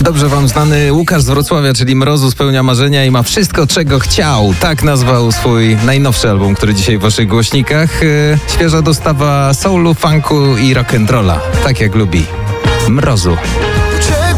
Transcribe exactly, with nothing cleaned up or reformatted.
Dobrze wam znany Łukasz z Wrocławia, czyli Mrozu, spełnia marzenia i ma wszystko, czego chciał. Tak nazwał swój najnowszy album, który dzisiaj w waszych głośnikach. Świeża dostawa soulu, funku i rock'n'rolla. Tak jak lubi. Mrozu.